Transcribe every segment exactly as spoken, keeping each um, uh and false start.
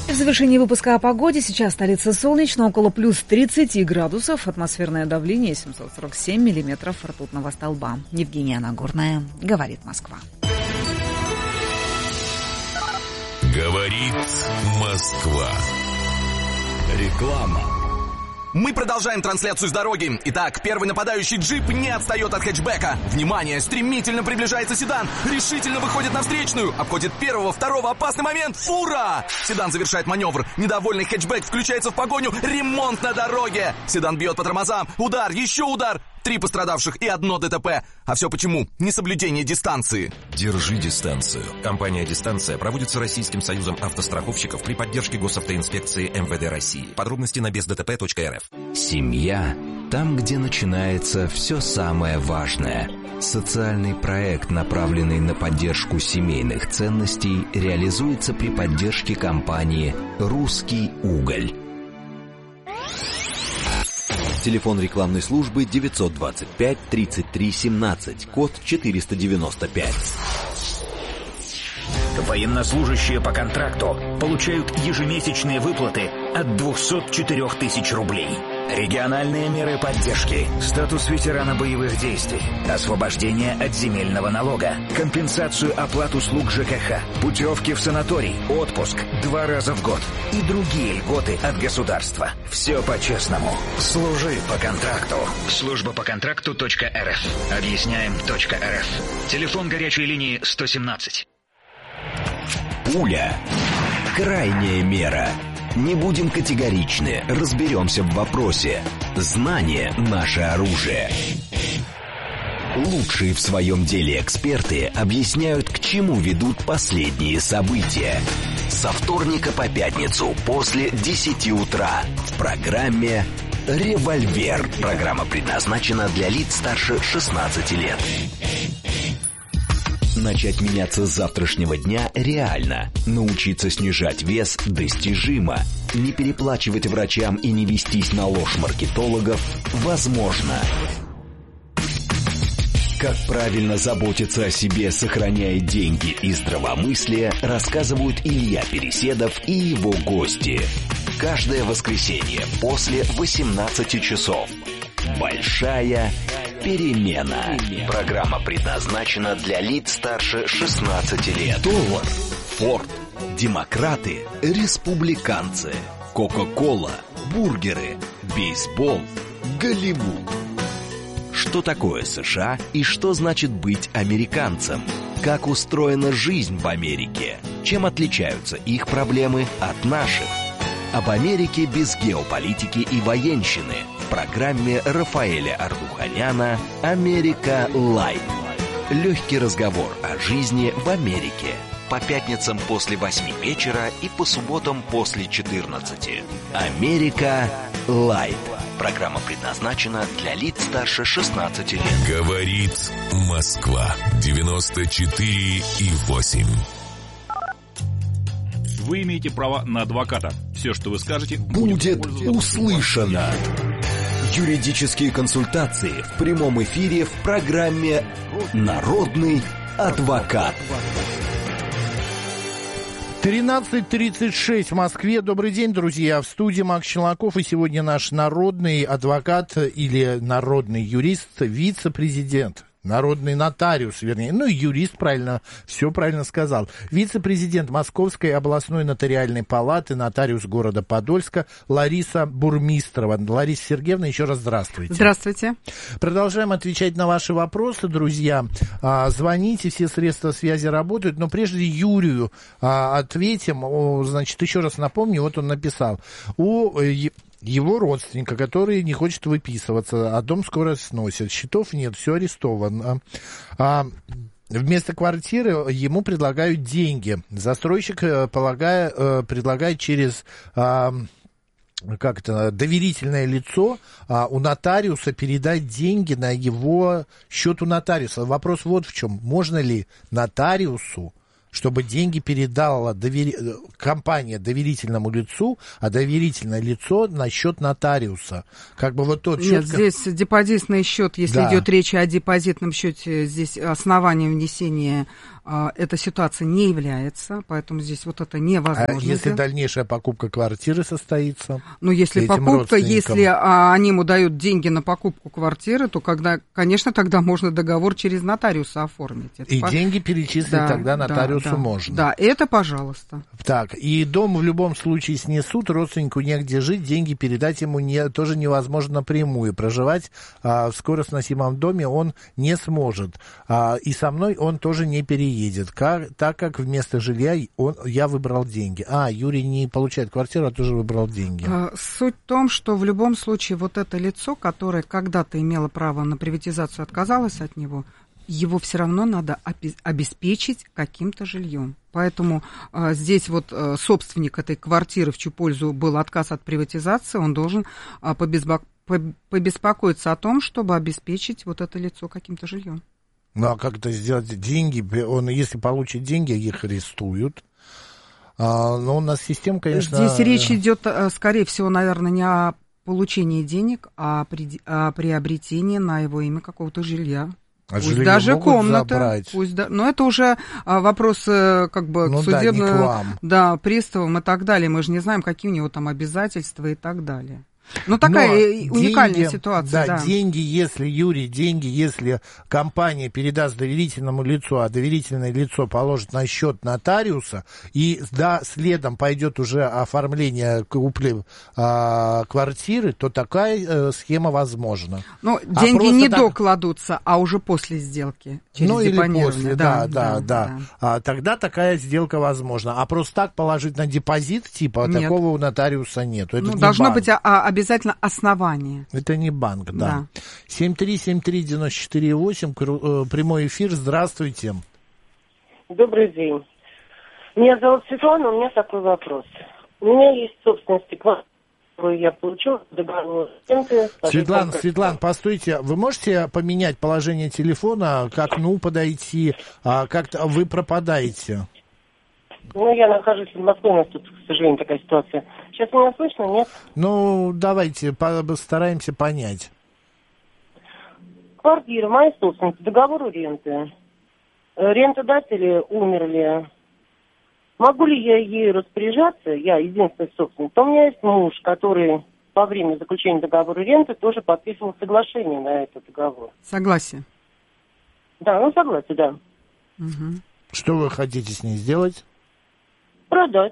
В завершении выпуска о погоде. Сейчас столица солнечно, около плюс тридцать градусов. Атмосферное давление семьсот сорок семь миллиметров ртутного столба. Евгения Нагорная, говорит Москва. Говорит Москва. Реклама. Мы продолжаем трансляцию с дороги. Итак, первый нападающий джип не отстает от хэтчбека. Внимание, стремительно приближается седан. Решительно выходит на встречную. Обходит первого, второго, опасный момент. Фура! Седан завершает маневр. Недовольный хэтчбек включается в погоню. Ремонт на дороге. Седан бьет по тормозам. Удар, еще удар. Три пострадавших и одно ДТП. А все почему? Несоблюдение дистанции. Держи дистанцию. Компания «Дистанция» проводится Российским союзом автостраховщиков при поддержке госавтоинспекции эм вэ дэ России. Подробности на без дэ тэ пэ точка эр эф. Семья – там, где начинается все самое важное. Социальный проект, направленный на поддержку семейных ценностей, реализуется при поддержке компании «Русский уголь». Телефон рекламной службы девятьсот двадцать пять тридцать три семнадцать, код четыреста девяносто пять. Военнослужащие по контракту получают ежемесячные выплаты от двухсот четырёх тысяч рублей. Региональные меры поддержки, статус ветерана боевых действий, освобождение от земельного налога, компенсацию оплат услуг ЖКХ, путевки в санаторий, отпуск два раза в год и другие льготы от государства. Все по-честному. Служи по контракту. Служба по контракту точка эр эф. Объясняем точка эр эф. Телефон горячей линии сто семнадцать. Пуля. Крайняя мера. Не будем категоричны, разберемся в вопросе. Знание – наше оружие. Лучшие в своем деле эксперты объясняют, к чему ведут последние события. Со вторника по пятницу после десяти утра в программе «Револьвер». Программа предназначена для лиц старше шестнадцати лет. Начать меняться с завтрашнего дня реально. Научиться снижать вес достижимо. Не переплачивать врачам и не вестись на ложь маркетологов возможно. Как правильно заботиться о себе, сохраняя деньги и здравомыслие, рассказывают Илья Переседов и его гости. Каждое воскресенье после восемнадцати часов. Большая перемена. Программа предназначена для лиц старше шестнадцати лет. Доллар, Форд, демократы, республиканцы, Кока-кола, бургеры, бейсбол, Голливуд. Что такое США и что значит быть американцем? Как устроена жизнь в Америке? Чем отличаются их проблемы от наших? Об Америке без геополитики и военщины в программе Рафаэля Ардуханяна «Америка Лайт». Легкий разговор о жизни в Америке. По пятницам после восьми вечера и по субботам после четырнадцати. «Америка Лайт». Программа предназначена для лиц старше шестнадцати лет. Говорит Москва. девяносто четыре и восемь. Вы имеете право на адвоката. Все, что вы скажете, будет услышано. Юридические консультации в прямом эфире в программе «Народный адвокат». тринадцать тридцать шесть в Москве. Добрый день, друзья. В студии Макс Челноков. И сегодня наш народный адвокат или народный юрист, вице-президент. Народный нотариус, вернее, ну, юрист, правильно, все правильно сказал. Вице-президент Московской областной нотариальной палаты, нотариус города Подольска Лариса Бурмистрова. Лариса Сергеевна, еще раз здравствуйте. Здравствуйте. Продолжаем отвечать на ваши вопросы, друзья. А, звоните, все средства связи работают, но прежде Юрию а, ответим. О, значит, еще раз напомню, вот он написал. У его родственника, который не хочет выписываться, а дом скоро сносят, счетов нет, все арестовано. А, вместо квартиры ему предлагают деньги. Застройщик полагая, предлагает через... А, как это, доверительное лицо а, у нотариуса передать деньги на его счет у нотариуса. Вопрос вот в чем. Можно ли нотариусу, чтобы деньги передала довери... компания доверительному лицу, а доверительное лицо на счет нотариуса? Как бы вот тот Нет, счет... здесь депозитный счет, если да. идет речь о депозитном счете, здесь основанием внесения а, эта ситуация не является, поэтому здесь вот это невозможно. А если дальнейшая покупка квартиры состоится? Ну, если покупка, если а, они ему дают деньги на покупку квартиры, то, когда, конечно, тогда можно договор через нотариуса оформить. Это и по... деньги перечислить да, тогда нотариусу да, можно. Да, это пожалуйста. Так, и дом в любом случае снесут, родственнику негде жить, деньги передать ему не, тоже невозможно напрямую. Проживать а, в скоростносимом доме он не сможет. А, и со мной он тоже не переедет, как, так как вместо жилья он, я выбрал деньги. А, Юрий не получает квартиру, а тоже выбрал деньги. Суть в том, что в любом случае вот это лицо, которое когда-то имело право на приватизацию, отказалось от него, его все равно надо обеспечить каким-то жильем. Поэтому а, здесь вот а, собственник этой квартиры, в чью пользу был отказ от приватизации, он должен а, побезбо- побеспокоиться о том, чтобы обеспечить вот это лицо каким-то жильем. Ну, а как это сделать? Деньги, он, если получит деньги, их арестуют. А, но у нас система, конечно... Здесь речь идет, скорее всего, наверное, не о получении денег, а при, о приобретении на его имя какого-то жилья. А пусть даже комната, пусть да, но это уже а, вопросы как бы ну, судебного, да, да, приставам и так далее. Мы же не знаем, какие у него там обязательства и так далее. Ну, такая Но уникальная деньги, ситуация, да, да. деньги, если, Юрий, деньги, если компания передаст доверительному лицу, а доверительное лицо положит на счет нотариуса, и да, следом пойдет уже оформление купли а, квартиры, то такая а, схема возможна. Ну, деньги а не так... докладутся, а уже после сделки. Через ну, или после, да, да, да. да, да. да. А, тогда такая сделка возможна. А просто так положить на депозит, типа, нет. такого у нотариуса нет. Это ну, не должно банк. быть а, обязательно основание. Это не банк, да. да. семь три семь три девять четыре восемь, прямой эфир, здравствуйте. Добрый день. Меня зовут Светлана, у меня такой вопрос. У меня есть собственность квартира, которую я получила договор. Светлана, Светлана, постойте, вы можете поменять положение телефона, к окну подойти, а как-то вы пропадаете? Ну, я нахожусь в Москве, у нас тут, к сожалению, такая ситуация. Сейчас меня слышно, нет? Ну, давайте, постараемся понять. Квартира, моя собственность, договор ренты. Рентодатели умерли. Могу ли я ей распоряжаться? Я единственный собственник. То у меня есть муж, который во время заключения договора ренты тоже подписывал соглашение на этот договор. Согласие. Да, ну согласие, да. Угу. Что вы хотите с ней сделать? Продать.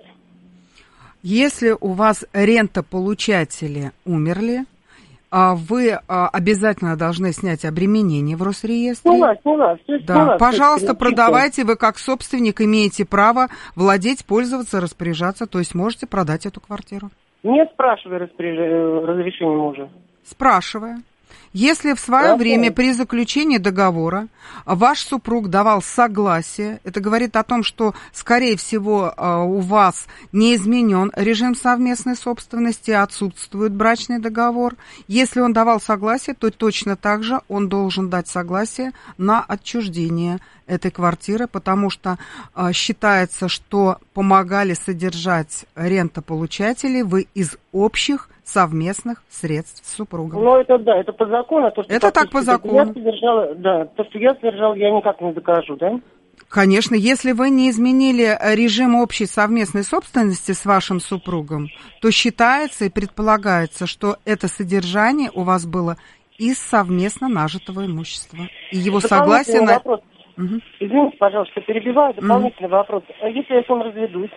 Если у вас рентополучатели умерли, вы обязательно должны снять обременение в Росреестре. Сняла, сняла, все да. сняла. Пожалуйста, продавайте, вы как собственник имеете право владеть, пользоваться, распоряжаться, то есть можете продать эту квартиру. Не спрашивая распоряж... разрешение мужа. Спрашивая. Если в свое Хорошо. время при заключении договора ваш супруг давал согласие, это говорит о том, что, скорее всего, у вас не изменен режим совместной собственности, отсутствует брачный договор. Если он давал согласие, то точно так же он должен дать согласие на отчуждение этой квартиры, потому что э, считается, что помогали содержать рентополучателей вы из общих совместных средств с супругом. Ну, это да, это по закону. То, что это так по закону. Я содержала, да, то, что я содержала, я никак не докажу, да? Конечно, если вы не изменили режим общей совместной собственности с вашим супругом, то считается и предполагается, что это содержание у вас было из совместно нажитого имущества. И его согласие на... Вопрос. Угу. Извините, пожалуйста, перебиваю. Дополнительный угу. вопрос. А если я с ним разведусь?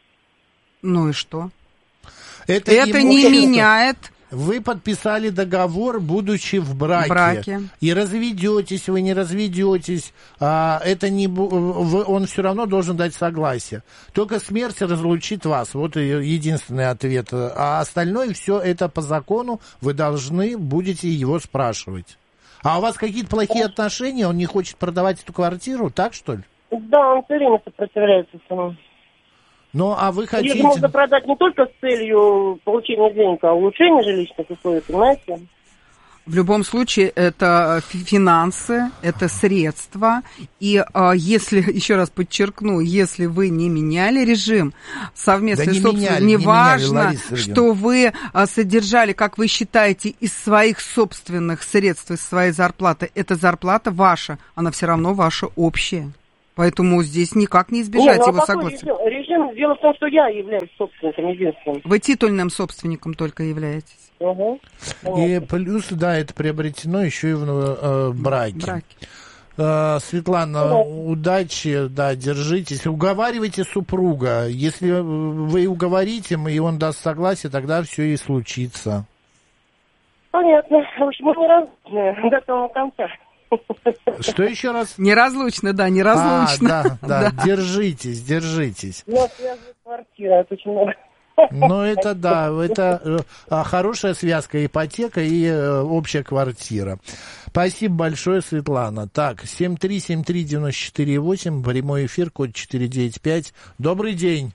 Ну и что? Это, Это не меняет... Вы подписали договор, будучи в браке. браке. И разведетесь, вы не разведетесь, а, это не, вы, он все равно должен дать согласие. Только смерть разлучит вас. Вот единственный ответ. А остальное все это по закону, вы должны будете его спрашивать. А у вас какие-то плохие отношения, он не хочет продавать эту квартиру, так что ли? Да, он все время сопротивляется самому. Ну, а вы хотите... Ее можно продать не только с целью получения денег, а улучшения жилищных условий, понимаете? В любом случае, это финансы, это средства. И а, если, еще раз подчеркну, если вы не меняли режим совместной да собственности, неважно, не что вы а, содержали, как вы считаете, из своих собственных средств, из своей зарплаты, эта зарплата ваша, она все равно ваша общая. Поэтому здесь никак не избежать не, ну, его а согласия. Режим? режим? Дело в том, что я являюсь собственником единственным. Вы титульным собственником только являетесь. Угу. И плюс, да, это приобретено еще и в э, браке. Браке. Э, Светлана, Ну, удачи, да, держитесь. Уговаривайте супруга. Если вы уговорите, и он даст согласие, тогда все и случится. понятно. В общем, мы неразлучные до самого конца. Что еще раз? Неразлучно, да, неразлучно. А, да, да, да, держитесь, держитесь. У нас связана квартира, это очень много. Ну, это да, это э, хорошая связка, ипотека и э, общая квартира. Спасибо большое, Светлана. Так, семь три семь три девять четыре восемь, прямой эфир, код четыре девять пять. Добрый день.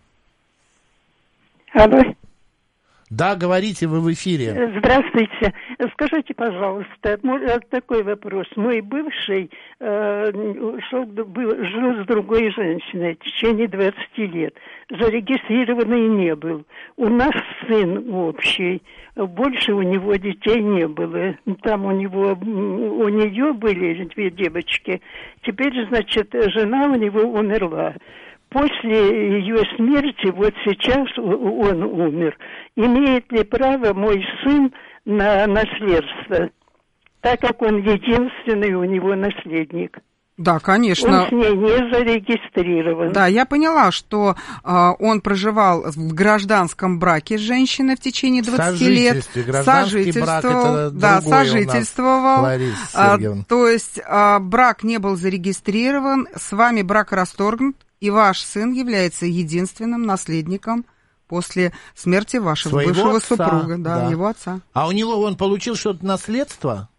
Алло. Да, говорите, вы в эфире. Здравствуйте. Скажите, пожалуйста, такой вопрос. Мой бывший э, шел, был, жил с другой женщиной в течение двадцати лет. Зарегистрированный не был. У нас сын общий. Больше у него детей не было. Там у него, у нее были две девочки. Теперь, значит, жена у него умерла. После ее смерти, вот сейчас он умер, имеет ли право мой сын на наследство, так как он единственный у него наследник? Да, конечно. Он с ней не зарегистрирован. Да, я поняла, что э, он проживал в гражданском браке с женщиной в течение двадцати лет. Сожительствовал. Да, сожительствовал. А, то есть а, брак не был зарегистрирован, с вами брак расторгнут, и ваш сын является единственным наследником после смерти вашего Своего бывшего отца, супруга, да, да, его отца. А у него он получил что-то наследство?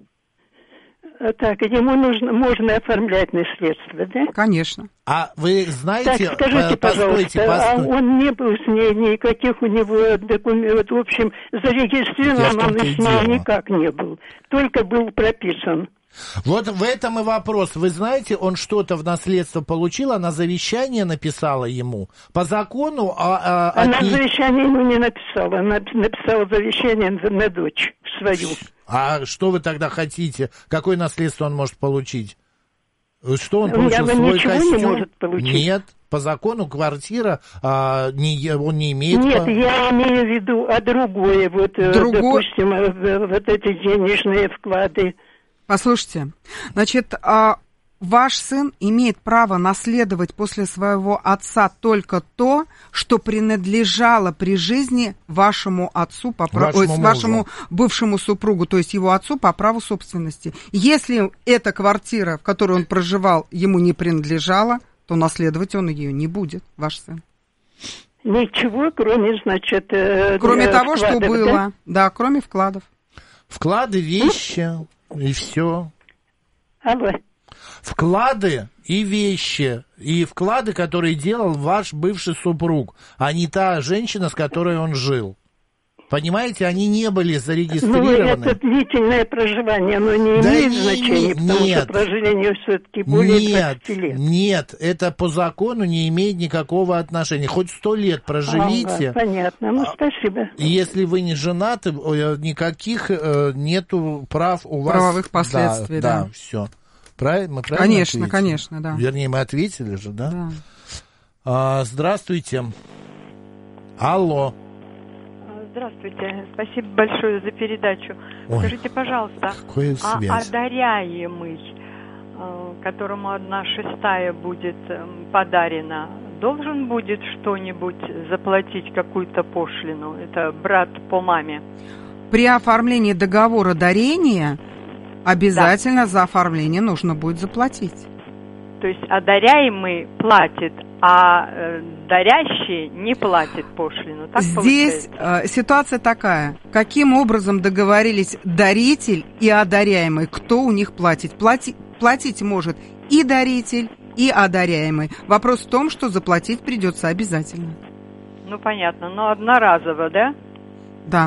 Так, ему нужно, можно оформлять наследство, да? Конечно. А вы знаете... Так, скажите, постойте, пожалуйста, постойте. а он не был с ней, никаких у него документов, в общем, зарегистрирован он с ней никак не был, только был прописан. Вот в этом и вопрос. Вы знаете, он что-то в наследство получил, она завещание написала ему. По закону... А, а, она от... завещание ему не написала, она написала завещание на, на дочь свою. А что вы тогда хотите? Какое наследство он может получить? Что он получил? Я, свой ничего костюм? Не может получить. Нет, по закону квартира а, не, он не имеет... Нет, по... я имею в виду, а другое, вот, Другой... допустим, вот эти денежные вклады. Послушайте, значит, ваш сын имеет право наследовать после своего отца только то, что принадлежало при жизни вашему отцу, по праву, вашему, ой, вашему бывшему супругу, то есть его отцу по праву собственности. Если эта квартира, в которой он проживал, ему не принадлежала, то наследовать он ее не будет, ваш сын. Ничего, кроме, значит, кроме того, вкладов, что было, да? да, кроме вкладов. Вклады, вещи... И все. Алло. Вклады и вещи. И вклады, которые делал ваш бывший супруг, а не та женщина, с которой он жил. Понимаете, они не были зарегистрированы. Ну, это длительное проживание, оно не да имеет не, значения, потому нет, что проживание все-таки более нет, двадцати лет. Нет, это по закону не имеет никакого отношения. Хоть сто лет проживите. Ага, понятно, ну спасибо. Если вы не женаты, никаких нету прав у вас. Правовых последствий, да. Да, да, все. Правильно? Мы правильно конечно, ответили? Конечно, да. Вернее, мы ответили же, да? Да. А, здравствуйте. Алло. Здравствуйте, спасибо большое за передачу. Ой, скажите, пожалуйста, а одаряемый, которому одна шестая будет подарена, должен будет что-нибудь заплатить, какую-то пошлину? Это брат по маме. При оформлении договора дарения обязательно да. за оформление нужно будет заплатить. То есть одаряемый платит, а э, дарящий не платит пошлину. Так Здесь э, ситуация такая. Каким образом договорились даритель и одаряемый? Кто у них платит? Плати, платить может и даритель, и одаряемый. Вопрос в том, что заплатить придется обязательно. Ну, понятно. Но одноразово, да? Да.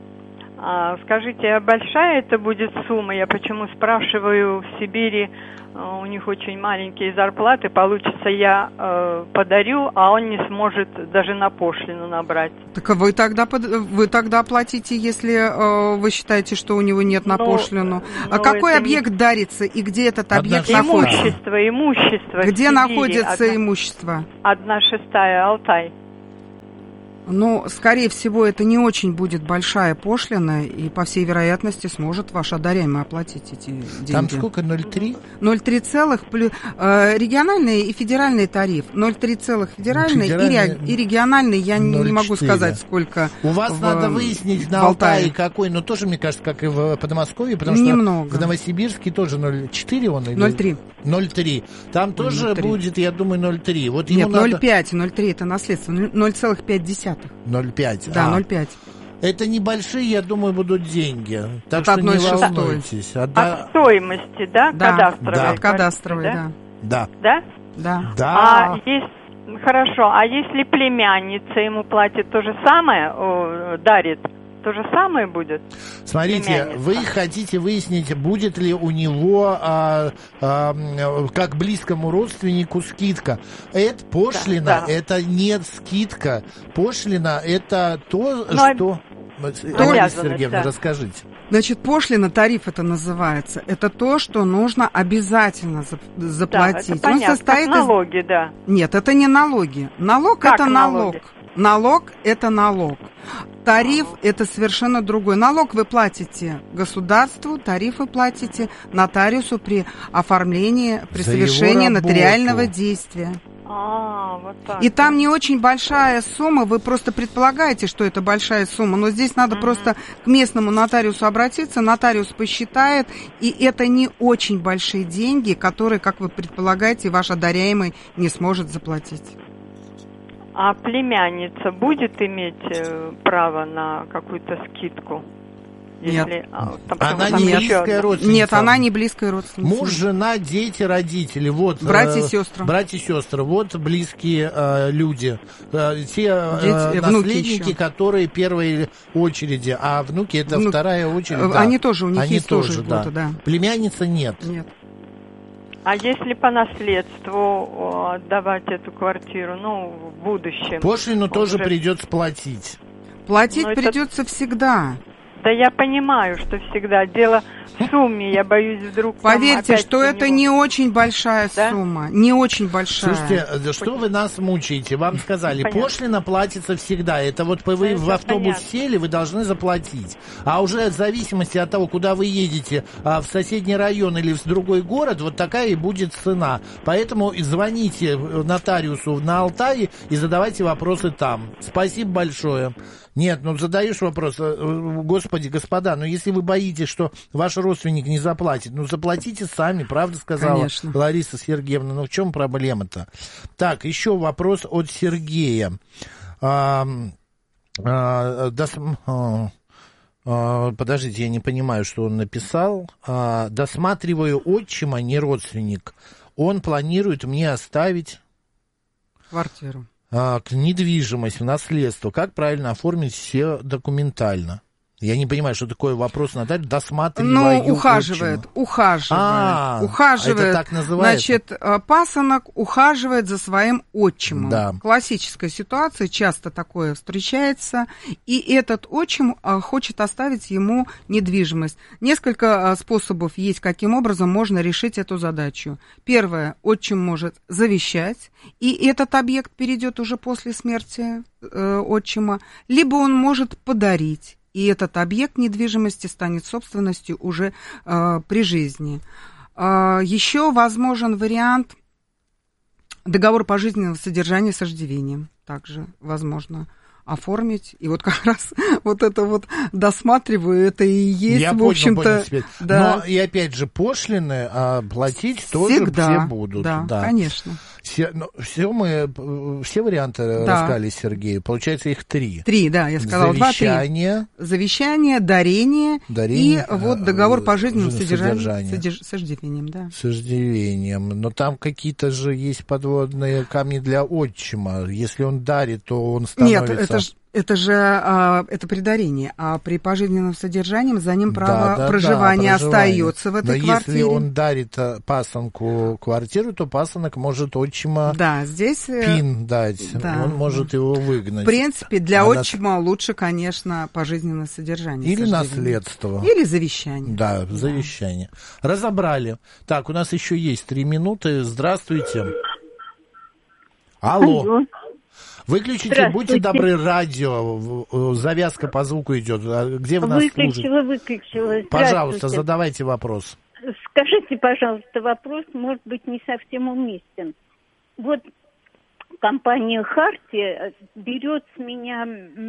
А, скажите, а большая это будет сумма? Я почему спрашиваю, в Сибири у них очень маленькие зарплаты, получится, я э, подарю, а он не сможет даже на пошлину набрать. Так вы тогда, вы тогда платите, если э, вы считаете, что у него нет на ну, пошлину. А какой объект не... дарится и где этот объект находится? Имущество, имущество. Где находится одна... имущество? Одна шестая, Алтай. Ну, скорее всего, это не очень будет большая пошлина, и, по всей вероятности, сможет ваш одаряемый оплатить эти деньги. Там сколько, ноль целых три? ноль целых три целых, плюс, э, региональный и федеральный тариф. ноль целых три целых федеральный, федеральный и, и региональный, я ноль целых четыре. Не могу сказать, сколько. У вас в, надо выяснить на Алтае какой, но тоже, мне кажется, как и в Подмосковье, потому Немного. что в Новосибирске тоже ноль целых четыре он или... ноль целых три. ноль целых три. Там тоже ноль целых три. Будет, я думаю, ноль целых три. Вот Нет, надо... ноль целых пять, ноль целых три это наследство, ноль целых пять десятых. ноль целых пять. Да, а. ноль целых пять. Это небольшие, я думаю, будут деньги. Так это что не волнуйтесь. От да... стоимости, да? Да, кадастровой. Да. От кадастровой, да? Да. Да? Да. Да. А есть... Хорошо, а если племянница ему платит то же самое, о, дарит, то же самое будет? Смотрите, вы хотите выяснить, будет ли у него а, а, как близкому родственнику скидка. Это пошлина, да, да. Это не скидка. Пошлина это то, Но что... Ольга Сергеевна, да. Расскажите. Значит, пошлина, тариф это называется. Это то, что нужно обязательно заплатить. Да, это понятно, Он состоит как налоги, из... да. Нет, это не налоги. Налог как это налог. Налоги? Налог – это налог. Тариф – это совершенно другой. Налог вы платите государству, тариф вы платите нотариусу при оформлении, при За совершении нотариального действия. А, вот так. И там не очень большая сумма, вы просто предполагаете, что это большая сумма, но здесь надо mm-hmm. просто к местному нотариусу обратиться, нотариус посчитает, и это не очень большие деньги, которые, как вы предполагаете, ваш одаряемый не сможет заплатить. А племянница будет иметь э, право на какую-то скидку? Нет. Если, а, там, она не еще... близкая родственница. Нет, она не близкая родственница. Муж, жена, дети, родители. Вот, братья э, и сестры. Братья и сестры. Вот близкие э, люди. Э, те э, дети, наследники, которые первой очереди. А внуки это Внук... вторая очередь. Да. Они тоже, у них Они есть тоже, тоже да. да. Племянница нет. Нет. А если по наследству отдавать эту квартиру, ну, в будущем? Пошлину тоже уже... придется платить. Платить Но придется это... всегда. Да я понимаю, что всегда. Дело в сумме, я боюсь вдруг... Поверьте, что это не очень большая да? сумма, не очень большая. Слушайте, что вы нас мучаете? Вам сказали, понятно. Пошлина платится всегда. Это вот вы это в автобус понятно. Сели, вы должны заплатить. А уже в зависимости от того, куда вы едете, в соседний район или в другой город, вот такая и будет цена. Поэтому звоните нотариусу на Алтае и задавайте вопросы там. Спасибо большое. Нет, ну задаешь вопрос, господи, господа, ну если вы боитесь, что ваш родственник не заплатит, ну заплатите сами, правда сказала Конечно. Лариса Сергеевна, ну в чем проблема-то? Так, еще вопрос от Сергея. А, а, дос, а, а, подождите, я не понимаю, что он написал. А, досматриваю отчима, не родственник. Он планирует мне оставить... Квартиру. Недвижимость в наследство. Как правильно оформить все документально? Я не понимаю, что такое вопрос, Наталья, досматриваю. Ну, ухаживает, отчима. ухаживает, а, ухаживает. Это так называется? Значит, пасынок ухаживает за своим отчимом. Да. Классическая ситуация, часто такое встречается. И этот отчим хочет оставить ему недвижимость. Несколько способов есть, каким образом можно решить эту задачу. Первое, отчим может завещать, и этот объект перейдет уже после смерти э, отчима. Либо он может подарить. И этот объект недвижимости станет собственностью уже э, при жизни. Э, еще возможен вариант договора пожизненного содержания с иждивением. Также возможно оформить. И вот как раз вот это вот досматриваю, это и есть, Я в понял, общем-то... Понял, да. Но и опять же, пошлины а, платить Всегда, тоже все будут. Да, да, конечно. Все, ну, все мы, все варианты да. рассказали Сергею. Получается, их три. Три, да, я сказала. Завещание. Два, три. Завещание, дарение, дарение и вот договор пожизненного содержания. содержания. С иждивением, да. С иждивением. Но там какие-то же есть подводные камни для отчима. Если он дарит, то он становится... Нет, это ж... Это же а, это при дарении, а при пожизненном содержании за ним право да, да, проживания да, остается в этой Но квартире. Если он дарит пасынку квартиру, то пасынок может отчима да, здесь, пин дать, да. он может его выгнать. В принципе, для а отчима нас... лучше, конечно, пожизненное содержание. Или наследство. Или завещание. Да, завещание. Да. Разобрали. Так, у нас еще есть три минуты. Здравствуйте. Алло. Алло. Выключите, будьте добры, радио. Завязка по звуку идет. Где вы нас выключила, слушаете? Выключила, выключила. Пожалуйста, задавайте вопрос. Скажите, пожалуйста, вопрос может быть не совсем уместен. Вот компания «Хартия» берет с меня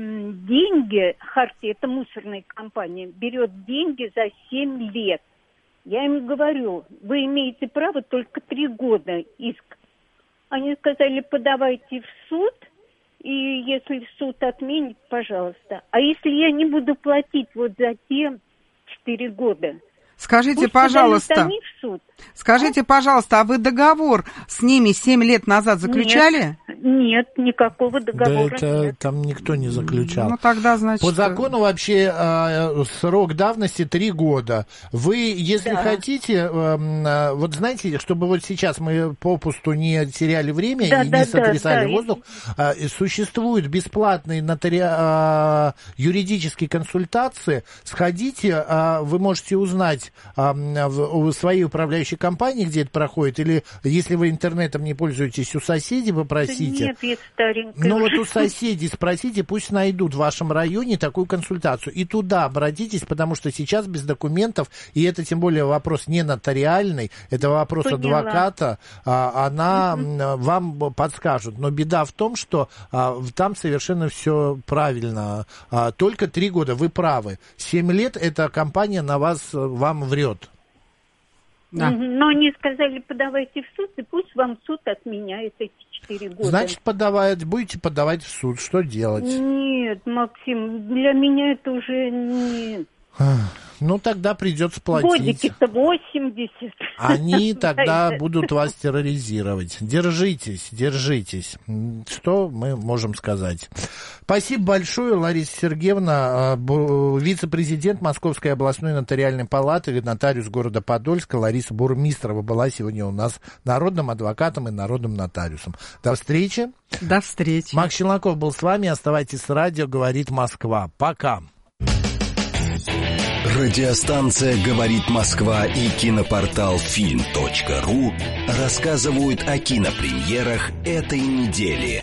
деньги, «Хартия» — это мусорная компания, берет деньги за семь лет. Я им говорю, вы имеете право только три года иск. Они сказали, подавайте в суд, и если суд отменит, пожалуйста. А если я не буду платить вот за те четыре года? Скажите, Пусть пожалуйста, они в суд. скажите, а? пожалуйста, а вы договор с ними семь лет назад заключали? Нет, нет, никакого договора да это, нет. Там никто не заключал. Ну, тогда, значит... По закону вообще э, срок давности три года. Вы, если да. хотите, э, вот знаете, чтобы вот сейчас мы попусту не теряли время да, и да, не сотрясали да, воздух, да. э, существуют бесплатные нотари... э, юридические консультации. Сходите, э, вы можете узнать э, в своей управляющей компании, где это проходит, или если вы интернетом не пользуетесь, у соседей попросите. Нет, я старенькая. Ну вот у соседей спросите, пусть найдут в вашем районе такую консультацию. И туда обратитесь, потому что сейчас без документов, и это тем более вопрос не нотариальный, это вопрос Поняла. адвоката, а, она угу. вам подскажет. Но беда в том, что а, там совершенно все правильно. А, только три года, вы правы. Семь лет эта компания на вас, вам врет. Да. Но они сказали, подавайте в суд, и пусть вам суд отменяет эти четыре года. Значит, подавать, будете подавать в суд. Что делать? Нет, Максим, для меня это уже нет. Ну, тогда придется платить. Годики-то восемьдесят. Они тогда будут вас терроризировать. Держитесь, держитесь. Что мы можем сказать? Спасибо большое, Лариса Сергеевна, вице-президент Московской областной нотариальной палаты, нотариус города Подольска Лариса Бурмистрова была сегодня у нас народным адвокатом и народным нотариусом. До встречи. До встречи. Макс Челноков был с вами. Оставайтесь с радио «Говорит Москва». Пока. Радиостанция «Говорит Москва» и кинопортал фильм точка ру рассказывают о кинопремьерах этой недели.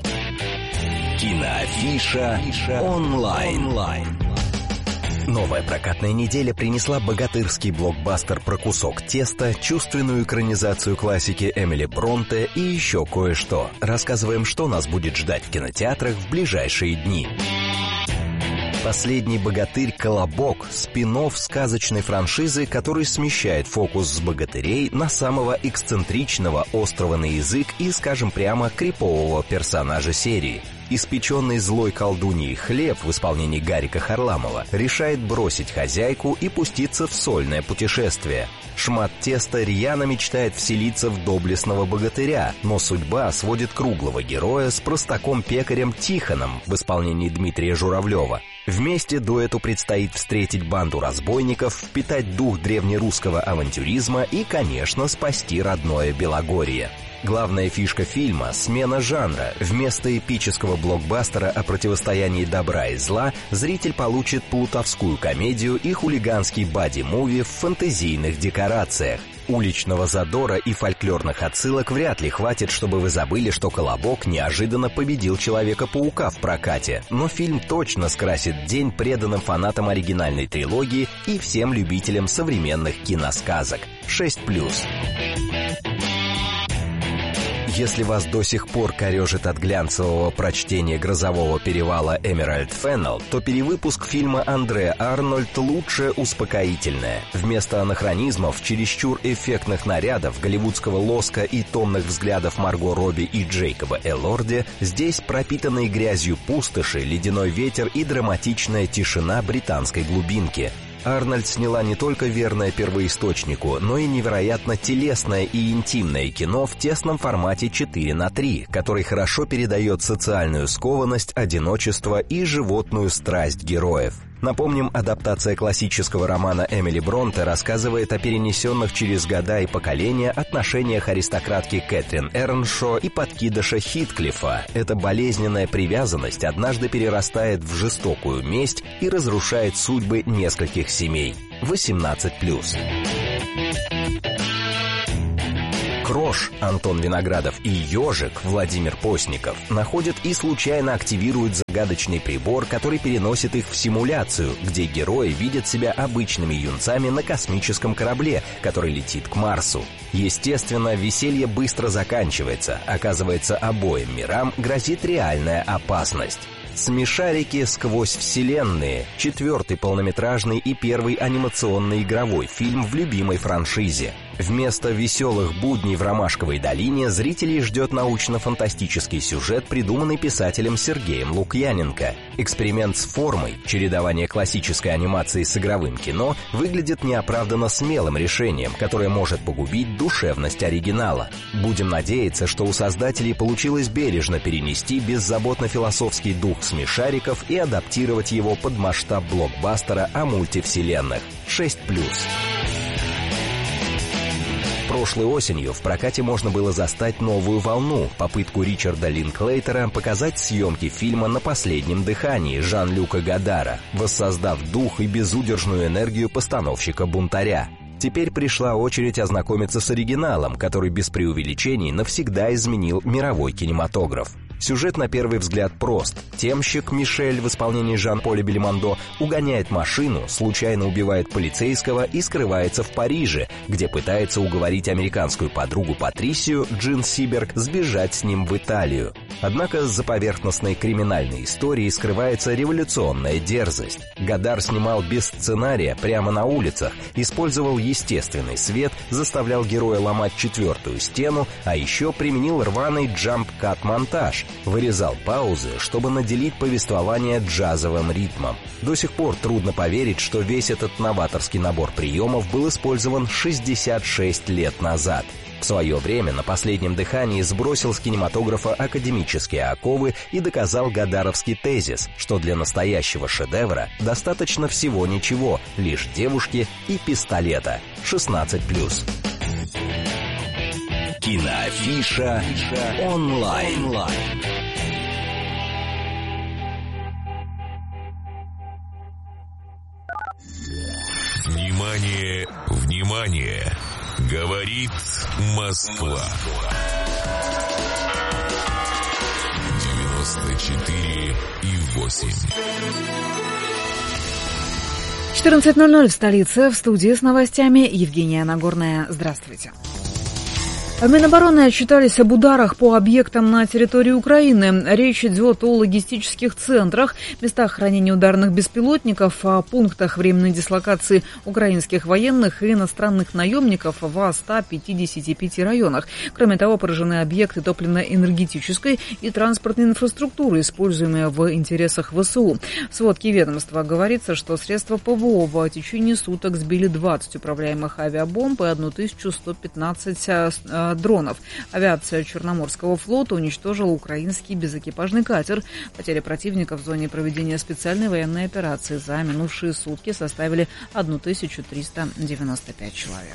Киноафиша онлайн. Новая прокатная неделя принесла богатырский блокбастер про кусок теста, чувственную экранизацию классики Эмили Бронте и еще кое-что. Рассказываем, что нас будет ждать в кинотеатрах в ближайшие дни. «Последний богатырь. Колобок» — спин-офф сказочной франшизы, который смещает фокус с богатырей на самого эксцентричного, острого на язык и, скажем прямо, крипового персонажа серии. Испеченный злой колдуньей Хлеб в исполнении Гарика Харламова решает бросить хозяйку и пуститься в сольное путешествие. Шмат теста рьяно мечтает вселиться в доблестного богатыря, но судьба сводит круглого героя с простаком-пекарем Тихоном в исполнении Дмитрия Журавлева. Вместе дуэту предстоит встретить банду разбойников, впитать дух древнерусского авантюризма и, конечно, спасти родное Белогорье. Главная фишка фильма — смена жанра. Вместо эпического блокбастера о противостоянии добра и зла зритель получит плутовскую комедию и хулиганский бади-муви в фэнтезийных декорациях. Уличного задора и фольклорных отсылок вряд ли хватит, чтобы вы забыли, что Колобок неожиданно победил Человека-паука в прокате. Но фильм точно скрасит день преданным фанатам оригинальной трилогии и всем любителям современных киносказок. шесть плюс. Если вас до сих пор корежит от глянцевого прочтения «Грозового перевала» Эмеральд Феннелл, то перевыпуск фильма Андре Арнольд лучше успокоительное. Вместо анахронизмов, чересчур эффектных нарядов, голливудского лоска и томных взглядов Марго Робби и Джейкоба Элорди, здесь пропитанные грязью пустоши, ледяной ветер и драматичная тишина британской глубинки. Арнольд сняла не только верное первоисточнику, но и невероятно телесное и интимное кино в тесном формате четыре на три, который хорошо передает социальную скованность, одиночество и животную страсть героев. Напомним, адаптация классического романа Эмили Бронте рассказывает о перенесенных через года и поколения отношениях аристократки Кэтрин Эрншо и подкидыша Хитклифа. Эта болезненная привязанность однажды перерастает в жестокую месть и разрушает судьбы нескольких семей. восемнадцать плюс. Крош Антон Виноградов и Ежик Владимир Постников находят и случайно активируют загадочный прибор, который переносит их в симуляцию, где герои видят себя обычными юнцами на космическом корабле, который летит к Марсу. Естественно, веселье быстро заканчивается. Оказывается, обоим мирам грозит реальная опасность. «Смешарики сквозь вселенные» — четвертый полнометражный и первый анимационный игровой фильм в любимой франшизе. Вместо веселых будней в Ромашковой долине зрителей ждет научно-фантастический сюжет, придуманный писателем Сергеем Лукьяненко. Эксперимент с формой, чередование классической анимации с игровым кино, выглядит неоправданно смелым решением, которое может погубить душевность оригинала. Будем надеяться, что у создателей получилось бережно перенести беззаботно-философский дух смешариков и адаптировать его под масштаб блокбастера о мультивселенных. шесть плюс. Прошлой осенью в прокате можно было застать новую волну, попытку Ричарда Линклейтера показать съемки фильма «На последнем дыхании» Жан-Люка Годара, воссоздав дух и безудержную энергию постановщика-бунтаря. Теперь пришла очередь ознакомиться с оригиналом, который без преувеличений навсегда изменил мировой кинематограф. Сюжет на первый взгляд прост. Темщик Мишель в исполнении Жан-Поля Бельмондо угоняет машину, случайно убивает полицейского и скрывается в Париже, где пытается уговорить американскую подругу Патрисию, Джин Сиберг, сбежать с ним в Италию. Однако за поверхностной криминальной историей скрывается революционная дерзость. Годар снимал без сценария прямо на улицах, использовал естественный свет, заставлял героя ломать четвертую стену, а еще применил рваный джамп-кат-монтаж, вырезал паузы, чтобы наделить повествование джазовым ритмом. До сих пор трудно поверить, что весь этот новаторский набор приемов был использован шестьдесят шесть лет назад. В свое время «На последнем дыхании» сбросил с кинематографа академические оковы и доказал годаровский тезис, что для настоящего шедевра достаточно всего ничего, лишь девушки и пистолета. шестнадцать плюс. Киноафиша онлайн. Внимание, внимание! Говорит Москва. девяносто четыре и восемь. четырнадцать ноль ноль в столице. В студии с новостями Евгения Нагорная. Здравствуйте. В Минобороны отчитались об ударах по объектам на территории Украины. Речь идет о логистических центрах, местах хранения ударных беспилотников, о пунктах временной дислокации украинских военных и иностранных наемников в ста пятидесяти пяти районах. Кроме того, поражены объекты топливно-энергетической и транспортной инфраструктуры, используемые в интересах ВСУ. В сводке ведомства говорится, что средства ПВО в течение суток сбили двадцать управляемых авиабомб и тысячу сто пятнадцать дронов. Авиация Черноморского флота уничтожила украинский безэкипажный катер. Потери противника в зоне проведения специальной военной операции за минувшие сутки составили тысячу триста девяносто пять человек.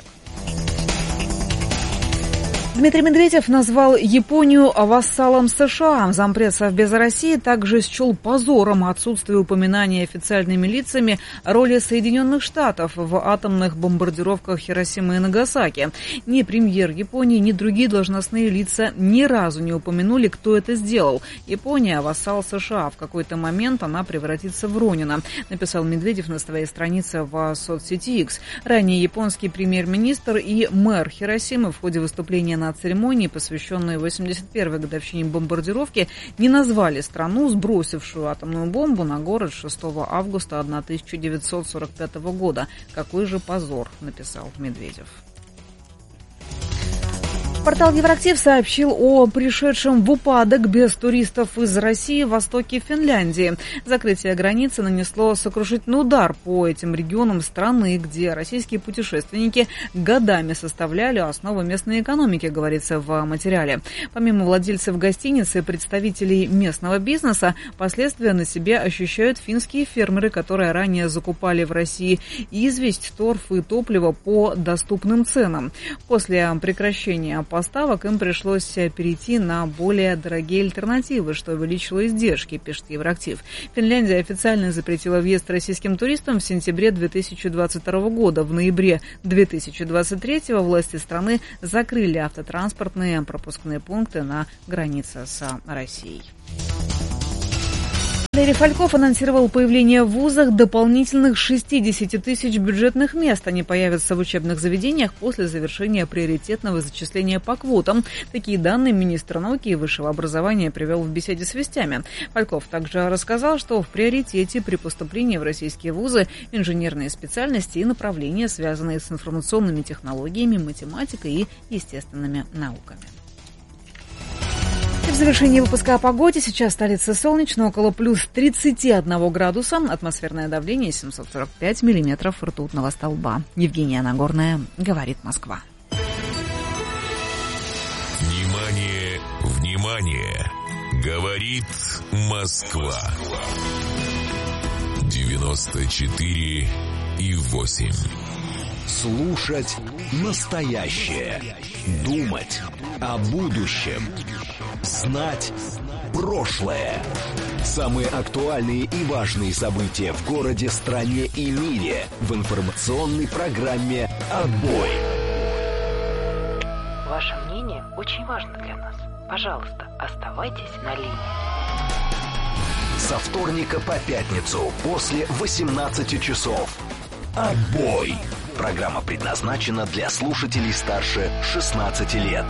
Дмитрий Медведев назвал Японию вассалом США. Зампред Совбеза России также счел позором отсутствие упоминания официальными лицами роли Соединенных Штатов в атомных бомбардировках Хиросимы и Нагасаки. Ни премьер Японии, ни другие должностные лица ни разу не упомянули, кто это сделал. Япония – вассал США. В какой-то момент она превратится в Ронина, написал Медведев на своей странице в соцсети X. Ранее японский премьер-министр и мэр Хиросимы в ходе выступления на На церемонии, посвященной восемьдесят первой годовщине бомбардировки, не назвали страну, сбросившую атомную бомбу на город шестого августа тысяча девятьсот сорок пятого года. Какой же позор, написал Медведев. Портал Евроактив сообщил о пришедшем в упадок без туристов из России в востоке Финляндии. Закрытие границы нанесло сокрушительный удар по этим регионам страны, где российские путешественники годами составляли основу местной экономики, говорится в материале. Помимо владельцев гостиниц и представителей местного бизнеса, последствия на себе ощущают финские фермеры, которые ранее закупали в России известь, торф и топливо по доступным ценам. После прекращения поставок им пришлось перейти на более дорогие альтернативы, что увеличило издержки, пишет Евроактив. Финляндия официально запретила въезд российским туристам в сентябре две тысячи двадцать второго года. В ноябре две тысячи двадцать третьего власти страны закрыли автотранспортные пропускные пункты на границе с Россией. Валерий Фальков анонсировал появление в вузах дополнительных шестьдесят тысяч бюджетных мест. Они появятся в учебных заведениях после завершения приоритетного зачисления по квотам. Такие данные министр науки и высшего образования привел в беседе с «Вестями». Фальков также рассказал, что в приоритете при поступлении в российские вузы инженерные специальности и направления, связанные с информационными технологиями, математикой и естественными науками. В завершении выпуска о погоде. Сейчас в столице солнечно, около плюс тридцать один градуса. Атмосферное давление семьсот сорок пять миллиметров ртутного столба. Евгения Нагорная, говорит Москва. Внимание, внимание! Говорит Москва. девяносто четыре и восемь. Слушать настоящее. Думать о будущем. Знать прошлое. Самые актуальные и важные события в городе, стране и мире в информационной программе «Отбой». Ваше мнение очень важно для нас. Пожалуйста, оставайтесь на линии. Со вторника по пятницу после восемнадцати часов. «Отбой». Программа предназначена для слушателей старше шестнадцати лет.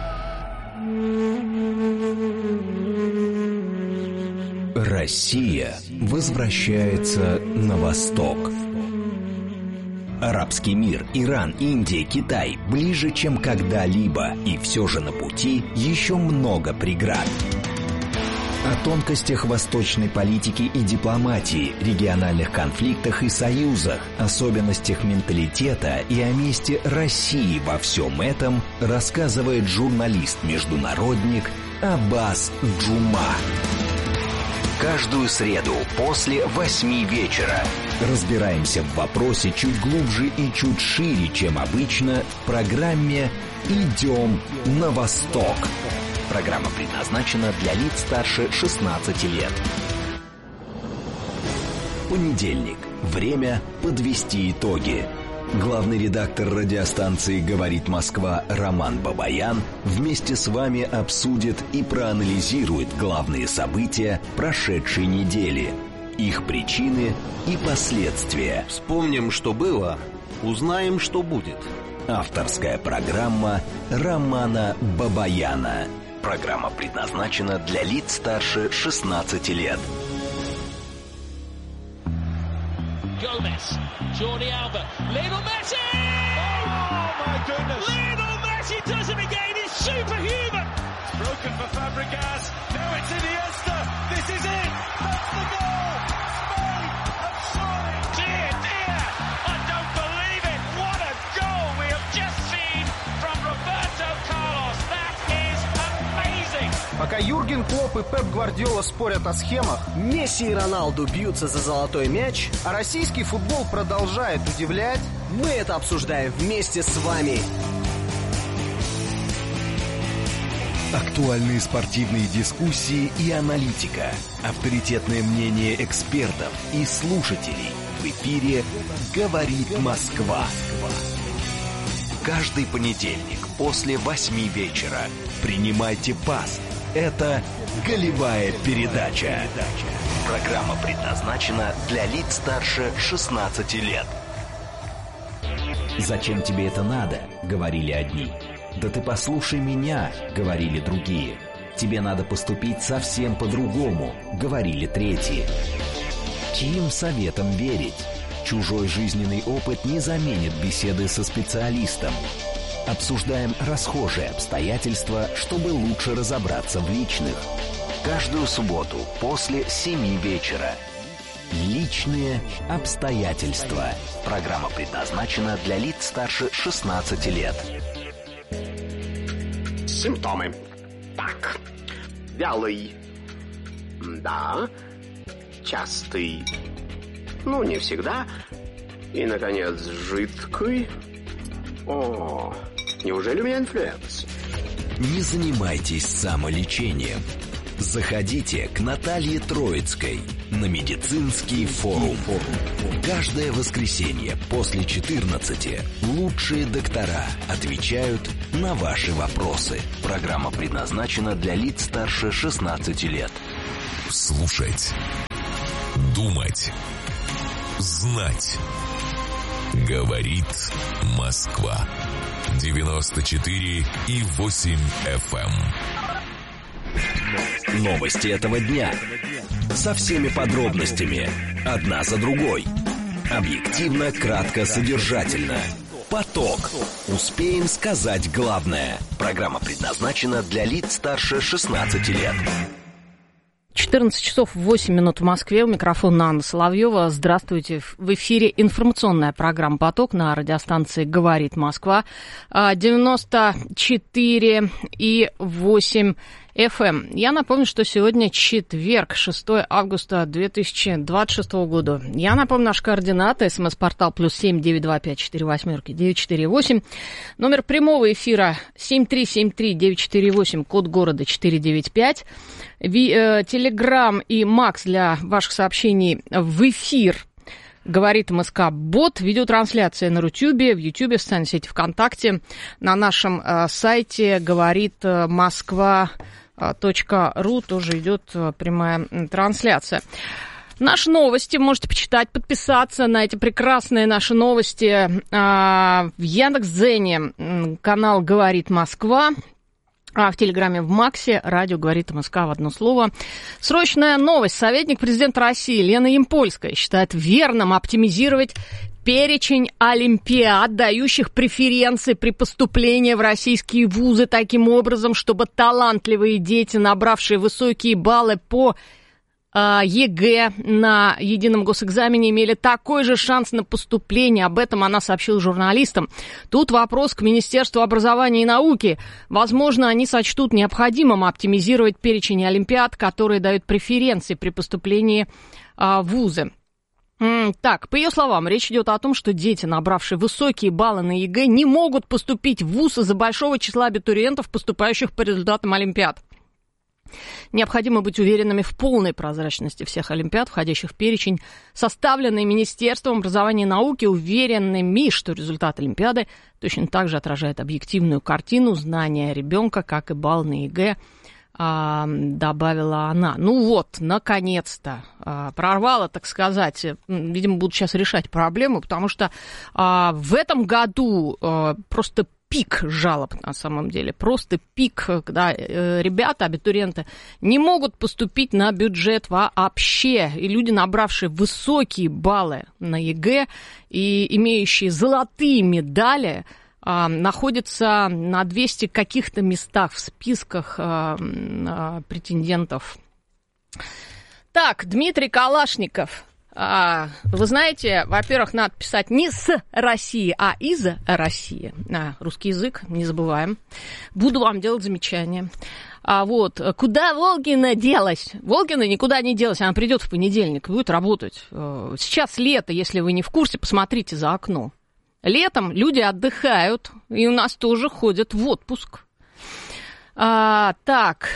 Россия возвращается на восток. Арабский мир, Иран, Индия, Китай ближе, чем когда-либо, и все же на пути еще много преград. О тонкостях восточной политики и дипломатии, региональных конфликтах и союзах, особенностях менталитета и о месте России во всем этом рассказывает журналист-международник Аббас Джума. Каждую среду после восьми вечера разбираемся в вопросе чуть глубже и чуть шире, чем обычно, в программе «Идем на восток». Программа предназначена для лиц старше шестнадцати лет. Понедельник. Время подвести итоги. Главный редактор радиостанции «Говорит Москва» Роман Бабаян вместе с вами обсудит и проанализирует главные события прошедшей недели, их причины и последствия. Вспомним, что было, узнаем, что будет. Авторская программа Романа Бабаяна. Программа предназначена для лиц старше шестнадцати лет. Gomez, Jordi Alba, Lionel Messi! Oh my goodness! Lionel Messi does it again, he's superhuman! Broken for Fabregas, now it's Iniesta, this is it! That's the goal! Spain have scored! Dear, dear, I don't believe it! What a goal we have just seen from Roberto Carlos! That is amazing! Пока Юрген Клопп и Пеп Гвардиола спорят о схемах, Месси и Роналду бьются за золотой мяч, а российский футбол продолжает удивлять, мы это обсуждаем вместе с вами. Актуальные спортивные дискуссии и аналитика, авторитетное мнение экспертов и слушателей. В эфире «Говорит Москва». Каждый понедельник после восьми вечера принимайте пас. Это «Голевая передача». Программа предназначена для лиц старше шестнадцати лет. «Зачем тебе это надо?» — говорили одни. «Да ты послушай меня», — говорили другие. «Тебе надо поступить совсем по-другому», — говорили третьи. Чьим советам верить? Чужой жизненный опыт не заменит беседы со специалистом. обсуждаем расхожие обстоятельства, чтобы лучше разобраться в личных. Каждую субботу после семи вечера. Личные обстоятельства. Программа предназначена для лиц старше шестнадцати лет. Симптомы. Так. Вялый. Да. Частый. Ну, не всегда. И, наконец, жидкий. О, неужели у меня инфлюенс? Не занимайтесь самолечением. Заходите к Наталье Троицкой на медицинский форум. Каждое воскресенье после четырнадцати лучшие доктора отвечают на ваши вопросы. Программа предназначена для лиц старше шестнадцати лет. Слушать, думать, знать. Говорит Москва. девяносто четыре и восемь эф эм. Новости этого дня. Со всеми подробностями. Одна за другой. Объективно, кратко, содержательно. Поток. Успеем сказать главное. Программа предназначена для лиц старше шестнадцати лет. четырнадцать часов восемь минут в Москве. У микрофона Анна Соловьева. Здравствуйте. В эфире информационная программа «Поток» на радиостанции «Говорит Москва». девяносто четыре и восемь эф эм. Я напомню, что сегодня четверг, шестое августа две тысячи двадцать шестого года. Я напомню, наши координаты. СМС-портал плюс семь девять два пять четыре восьмерки девять четыре восемь. Номер прямого эфира семь три семь три девять четыре восемь, код города четыре девять пять. Телеграм и Макс для ваших сообщений в эфир. Говорит МСК Бот. Видеотрансляция на Рутюбе, в Ютубе, в социальной сети ВКонтакте. На нашем э, сайте говорит Москва точка ру тоже идет прямая трансляция. Наши новости можете почитать, подписаться на эти прекрасные наши новости э, в Яндекс.Дзене. Канал «Говорит Москва». А в Телеграме в Максе радио «Говорит МСК» в одно слово. Срочная новость. Советник президента России Лена Ямпольская считает верным оптимизировать перечень олимпиад, дающих преференции при поступлении в российские вузы таким образом, чтобы талантливые дети, набравшие высокие баллы по ЕГЭ на едином госэкзамене, имели такой же шанс на поступление. Об этом она сообщила журналистам. Тут вопрос к Министерству образования и науки. Возможно, они сочтут необходимым оптимизировать перечень олимпиад, которые дают преференции при поступлении в вузы. Так, по ее словам, речь идет о том, что дети, набравшие высокие баллы на ЕГЭ, не могут поступить в вуз из-за большого числа абитуриентов, поступающих по результатам олимпиад. Необходимо быть уверенными в полной прозрачности всех олимпиад, входящих в перечень, составленный Министерством образования и науки, уверенными, что результат олимпиады точно так же отражает объективную картину знания ребенка, как и балл на ЕГЭ, а, добавила она. Ну вот, наконец-то а, прорвала, так сказать. Видимо, будут сейчас решать проблему, потому что а, в этом году а, просто пик жалоб, на самом деле, просто пик, когда э, ребята, абитуриенты, не могут поступить на бюджет вообще. И люди, набравшие высокие баллы на ЕГЭ и имеющие золотые медали, э, находятся на двухстах каких-то местах в списках э, э, претендентов. Так, Дмитрий Калашников. Вы знаете, во-первых, надо писать не с России, а из России. А, русский язык, не забываем. Буду вам делать замечания. А вот, куда Волгина делась? Волгина никуда не делась, она придет в понедельник, будет работать. Сейчас лето, если вы не в курсе, посмотрите за окно. Летом люди отдыхают, и у нас тоже ходят в отпуск. А, так...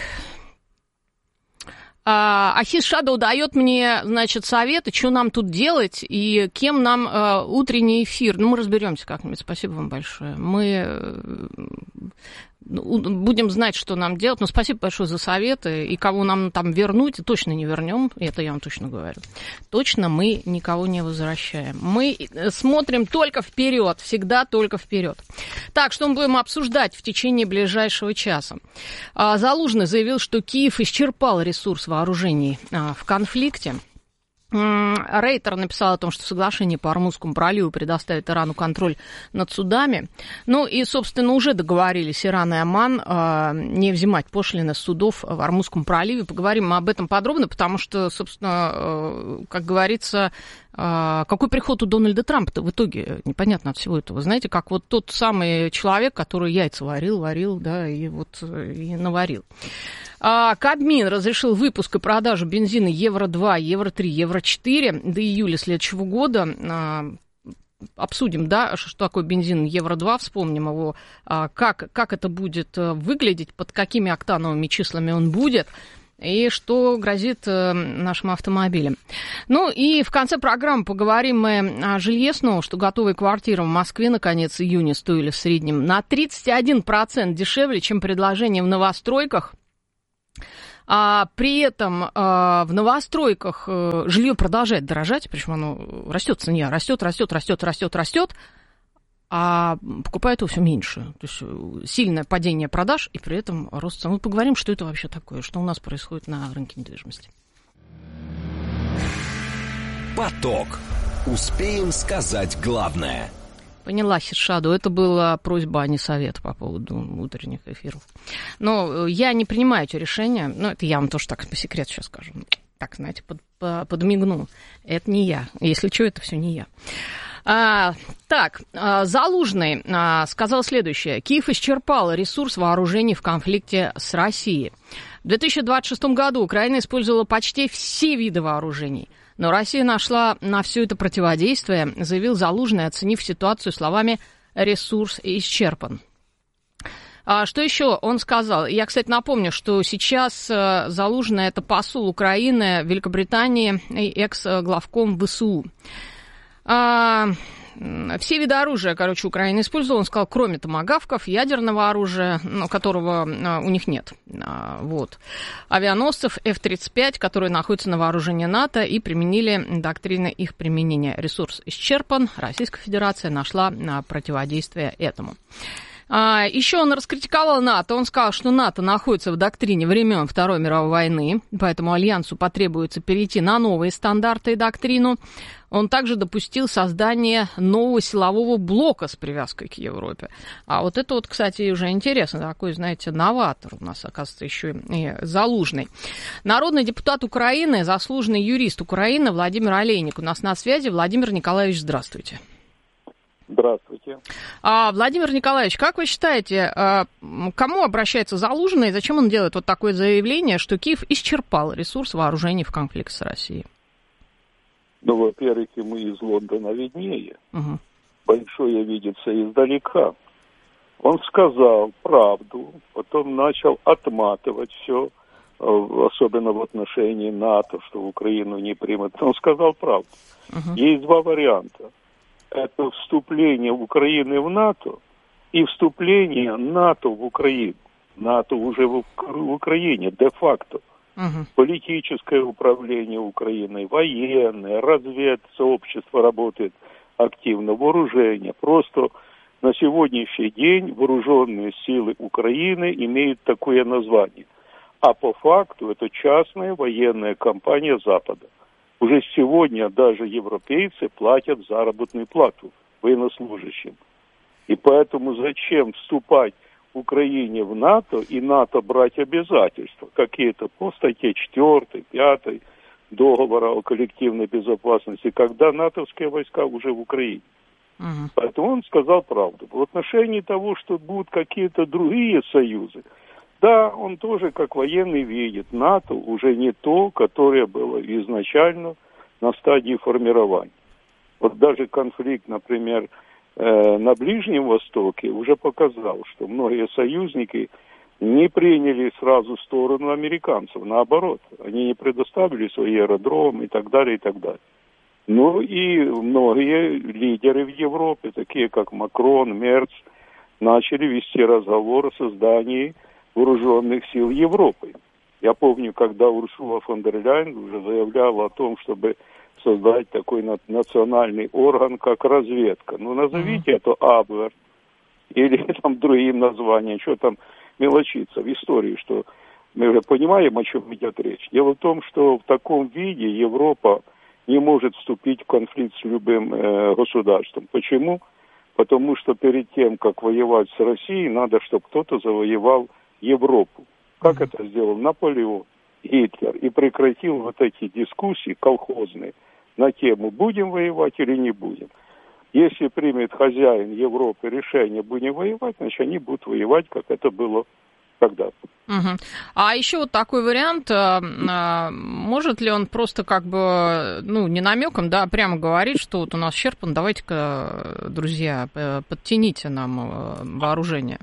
Ахис Шадоу дает мне, значит, советы, что нам тут делать и кем нам э, утренний эфир. Ну, мы разберемся как-нибудь. Спасибо вам большое. Мы э, будем знать, что нам делать. Но спасибо большое за советы. И кого нам там вернуть, точно не вернем. Это я вам точно говорю. Точно мы никого не возвращаем. Мы смотрим только вперед. Всегда только вперед. Так, что мы будем обсуждать в течение ближайшего часа? Залужный заявил, что Киев исчерпал ресурс вооружений в конфликте. Рейтер написал о том, что соглашение по Ормузскому проливу предоставит Ирану контроль над судами. Ну и, собственно, уже договорились Иран и Оман э, не взимать пошлины с судов в Ормузском проливе. Поговорим об этом подробно, потому что, собственно, э, как говорится, э, какой приход у Дональда Трампа-то в итоге непонятно от всего этого. Знаете, как вот тот самый человек, который яйца варил, варил, да, и вот и наварил. Кабмин разрешил выпуск и продажу бензина евро два, евро три, евро четыре до июля следующего года. Обсудим, да, что такое бензин евро два, вспомним его, как, как это будет выглядеть, под какими октановыми числами он будет и что грозит нашим автомобилям. Ну и в конце программы поговорим мы о жилье снова, что готовые квартиры в Москве на конец июня стоили в среднем на тридцать один процент дешевле, чем предложение в новостройках. А при этом а, в новостройках а, жилье продолжает дорожать, причем оно растет в цене, растет, растет, растет, растет, растет, а покупают его все меньше. То есть сильное падение продаж и при этом рост цен. Мы поговорим, что это вообще такое, что у нас происходит на рынке недвижимости. Поток. Успеем сказать главное. Поняла, Хершаду. Это была просьба, а не совет по поводу утренних эфиров. Но я не принимаю эти решения. Ну, это я вам тоже так по секрету сейчас скажу. Так, знаете, под, подмигну. Это не я. Если что, это все не я. А, так, Залужный а, сказал следующее. Киев исчерпал ресурс вооружений в конфликте с Россией. В две тысячи двадцать шестом году Украина использовала почти все виды вооружений. Но Россия нашла на все это противодействие, заявил Залужный, оценив ситуацию словами «ресурс исчерпан». А что еще он сказал? Я, кстати, напомню, что сейчас Залужный – это посол Украины в Великобритании и экс-главком ВСУ. А, все виды оружия, короче, Украина использовала, он сказал, кроме томагавков, ядерного оружия, ну, которого а, у них нет. А, вот. Авианосцев эф тридцать пять, которые находятся на вооружении НАТО и применили доктрины их применения. Ресурс исчерпан, Российская Федерация нашла а, противодействие этому. А, еще он раскритиковал НАТО. Он сказал, что НАТО находится в доктрине времен Второй мировой войны, поэтому Альянсу потребуется перейти на новые стандарты и доктрину. Он также допустил создание нового силового блока с привязкой к Европе. А вот это вот, кстати, уже интересно. Такой, знаете, новатор у нас, оказывается, еще и Залужный. Народный депутат Украины, заслуженный юрист Украины Владимир Олейник у нас на связи. Владимир Николаевич, здравствуйте. Здравствуйте. А, Владимир Николаевич, как вы считаете, кому обращается Залужный и зачем он делает вот такое заявление, что Киев исчерпал ресурс вооружений в конфликте с Россией? Ну, во-первых, ему из Лондона виднее. Угу. Большое видится издалека. Он сказал правду, потом начал отматывать все, особенно в отношении НАТО, что Украину не примут. Он сказал правду. Угу. Есть два варианта. Это вступление Украины в НАТО и вступление НАТО в Украину. НАТО уже в, в Украине, де-факто. Uh-huh. Политическое управление Украиной, военное, разведсообщество работает активно, вооружение. Просто на сегодняшний день вооруженные силы Украины имеют такое название. А по факту это частная военная компания Запада. Уже сегодня даже европейцы платят заработную плату военнослужащим. И поэтому зачем вступать Украине в НАТО и НАТО брать обязательства какие-то по статье четвёртой, пятой договора о коллективной безопасности, когда натовские войска уже в Украине. Uh-huh. Поэтому он сказал правду. В отношении того, что будут какие-то другие союзы, да, он тоже как военный видит, НАТО уже не то, которое было изначально на стадии формирования. Вот даже конфликт, например, на Ближнем Востоке уже показал, что многие союзники не приняли сразу сторону американцев, наоборот, они не предоставили свои аэродромы и так далее, и так далее. Ну и многие лидеры в Европе, такие как Макрон, Мерц, начали вести разговор о создании вооруженных сил Европы. Я помню, когда Урсула фон дер Ляйен уже заявляла о том, чтобы создать такой национальный орган, как разведка. Ну, назовите mm-hmm. это Абвер или там другим названием, что там мелочиться в истории, что мы уже понимаем, о чем идет речь. Дело в том, что в таком виде Европа не может вступить в конфликт с любым э, государством. Почему? Потому что перед тем, как воевать с Россией, надо, чтобы кто-то завоевал Европу. Как mm-hmm. это сделал Наполеон, Гитлер, и прекратил вот эти дискуссии колхозные на тему, будем воевать или не будем. Если примет хозяин Европы решение, будем воевать, значит, они будут воевать, как это было когда-то. Угу. А еще вот такой вариант, может ли он просто как бы, ну, не намеком, да, прямо говорить, что вот у нас исчерпан, давайте-ка, друзья, подтяните нам вооружение.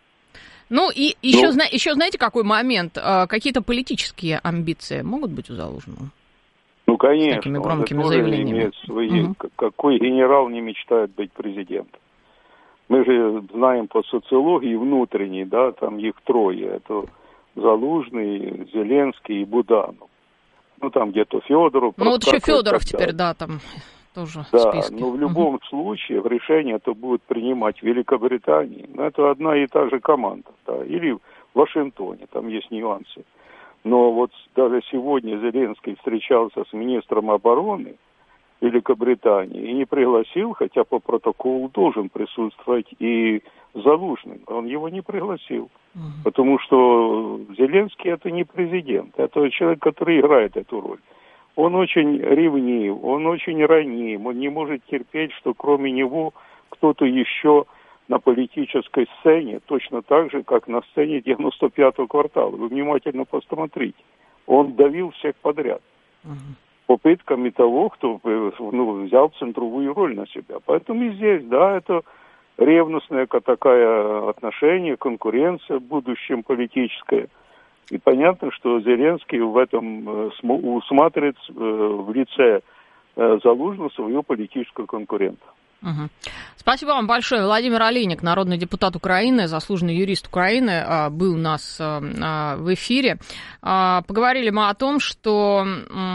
Ну, и еще, ну, еще знаете, какой момент? Какие-то политические амбиции могут быть у Залужного? Ну, конечно. С такими громкими заявлениями. Свои, угу. Какой генерал не мечтает быть президентом? Мы же знаем по социологии внутренней, да, там их трое. Это Залужный, Зеленский и Буданов. Ну, там где-то Федоров. Ну, вот еще Федоров теперь, да, там тоже да, в списке. Но в любом угу. случае в решение это будет принимать Великобритания. Но это одна и та же команда, да, или в Вашингтоне, там есть нюансы. Но вот даже сегодня Зеленский встречался с министром обороны Великобритании и не пригласил, хотя по протоколу должен присутствовать и Залужный. Он его не пригласил, uh-huh. потому что Зеленский это не президент, это человек, который играет эту роль. Он очень ревнив, он очень раним, он не может терпеть, что кроме него кто-то еще на политической сцене, точно так же, как на сцене девяносто пятого квартала. Вы внимательно посмотрите. Он давил всех подряд. Uh-huh. Попытками того, кто ну, взял центровую роль на себя. Поэтому и здесь, да, это ревностное такое отношение, конкуренция в будущем политическая. И понятно, что Зеленский в этом усматривает в лице Залужного своего политического конкурента. Угу. Спасибо вам большое. Владимир Олейник, народный депутат Украины, заслуженный юрист Украины, был у нас в эфире. Поговорили мы о том, что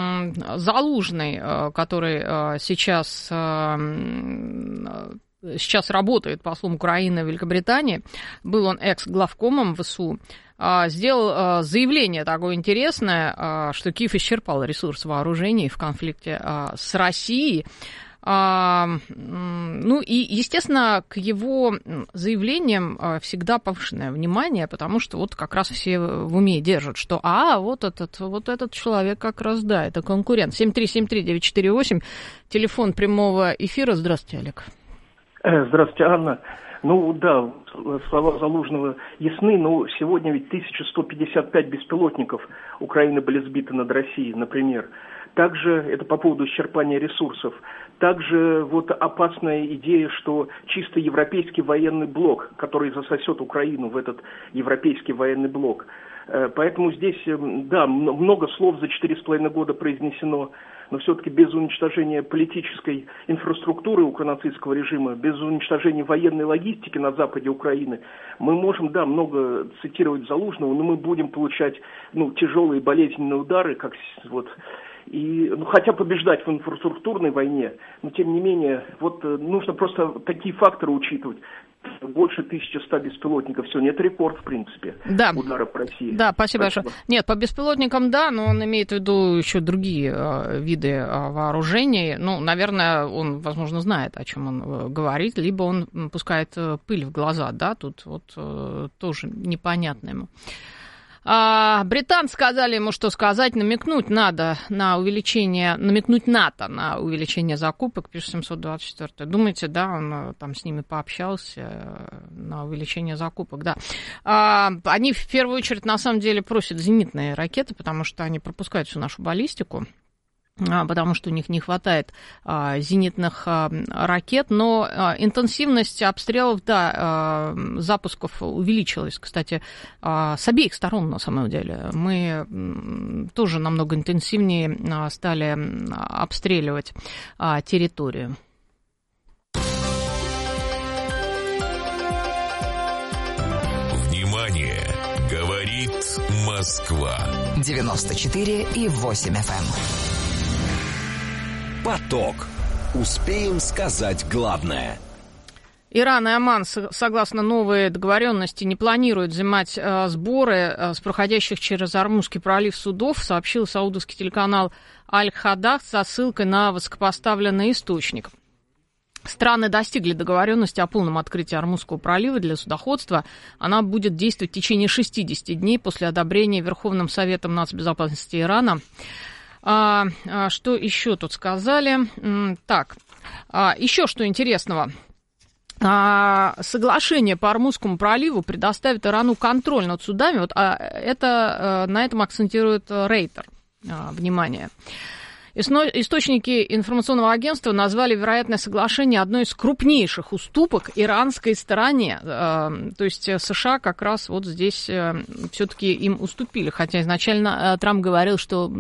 Залужный, который сейчас, сейчас работает послом Украины в Великобритании, был он экс-главкомом ВСУ, сделал заявление такое интересное, что Киев исчерпал ресурс вооружений в конфликте с Россией. А, ну и, естественно, к его заявлениям всегда повышенное внимание, потому что вот как раз все в уме держат, что а, вот этот, вот этот человек как раз, да, это конкурент. семь три семь три девять четыре восемь, телефон прямого эфира. Здравствуйте, Олег. Здравствуйте, Анна. Ну да, слова Залужного ясны, но сегодня ведь тысяча сто пятьдесят пять беспилотников Украины были сбиты над Россией, например. Также, это по поводу исчерпания ресурсов, также вот опасная идея, что чисто европейский военный блок, который засосет Украину в этот европейский военный блок. Поэтому здесь, да, много слов за четыре с половиной года произнесено, но все-таки без уничтожения политической инфраструктуры укронацистского режима, без уничтожения военной логистики на западе Украины, мы можем, да, много цитировать Залужного, но мы будем получать, ну, тяжелые болезненные удары, как вот... И, ну, хотя побеждать в инфраструктурной войне, но тем не менее, вот нужно просто такие факторы учитывать. Больше тысячи ста беспилотников сегодня. Это рекорд, в принципе, да. ударов по России. Да, спасибо, спасибо большое. Нет, по беспилотникам, да, но он имеет в виду еще другие э, виды э, вооружений. Ну, наверное, он, возможно, знает, о чем он э, говорит, либо он пускает э, пыль в глаза, да, тут вот э, тоже непонятно ему. А, британцы сказали ему, что сказать, намекнуть надо на увеличение, намекнуть НАТО на увеличение закупок, пишет семьсот двадцать четыре. Думаете, да, он там с ними пообщался на увеличение закупок, да. А, они в первую очередь на самом деле просят зенитные ракеты, потому что они пропускают всю нашу баллистику, потому что у них не хватает а, зенитных а, ракет, но а, интенсивность обстрелов, да, а, запусков увеличилась, кстати, а, с обеих сторон, на самом деле. Мы м, тоже намного интенсивнее а, стали обстреливать а, территорию. Внимание! Говорит Москва. девяносто четыре и восемь эф эм. Поток. Успеем сказать главное. Иран и Оман, согласно новой договоренности, не планируют взимать э, сборы э, с проходящих через Ормузский пролив судов, сообщил саудовский телеканал Аль-Хадах со ссылкой на высокопоставленный источник. Страны достигли договоренности о полном открытии Ормузского пролива для судоходства. Она будет действовать в течение шестидесяти дней после одобрения Верховным Советом нацбезопасности Ирана. А, а, что еще тут сказали? Так, а, еще что интересного. Соглашение по Ормузскому проливу предоставит Ирану контроль над судами. Вот, а это, на этом акцентирует Рейтер. Внимание. Источники информационного агентства назвали вероятное соглашение одной из крупнейших уступок иранской стороне. То есть США как раз вот здесь все-таки им уступили. Хотя изначально Трамп говорил, что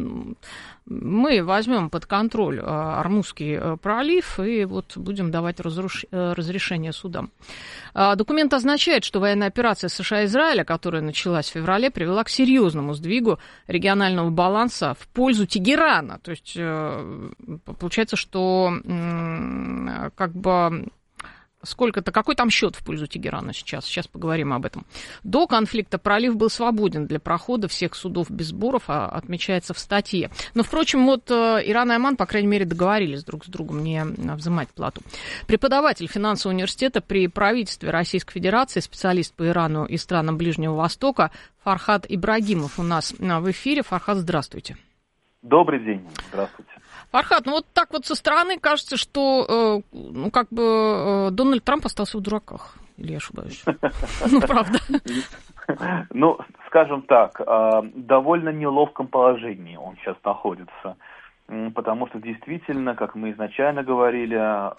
мы возьмем под контроль Ормузский пролив и вот будем давать разруш... разрешение судам. Документ означает, что военная операция США и Израиля, которая началась в феврале, привела к серьезному сдвигу регионального баланса в пользу Тегерана. То есть получается, что как бы... Сколько-то, какой там счет в пользу Тегерана сейчас? Сейчас поговорим об этом. До конфликта пролив был свободен для прохода всех судов без сборов, а отмечается в статье. Но, впрочем, вот Иран и Оман, по крайней мере, договорились друг с другом не взимать плату. Преподаватель финансового университета при правительстве Российской Федерации, специалист по Ирану и странам Ближнего Востока Фархад Ибрагимов у нас в эфире. Фархад, здравствуйте. Добрый день, здравствуйте. Фархад, ну вот так вот со стороны кажется, что, э, ну, как бы э, Дональд Трамп остался в дураках. Или я ошибаюсь? Ну, правда. Ну, скажем так, в довольно неловком положении он сейчас находится. Потому что действительно, как мы изначально говорили